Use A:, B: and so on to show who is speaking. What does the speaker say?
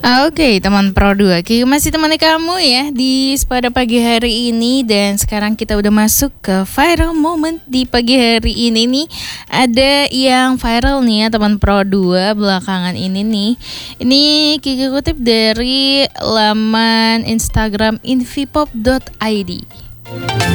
A: Oke, teman Pro 2, Kiki masih temani kamu ya pada pagi hari ini. Dan sekarang kita udah masuk ke viral moment di pagi hari ini nih. Ada yang viral nih ya teman Pro 2 belakangan ini nih. Ini Kiki kutip dari laman Instagram invipop.id.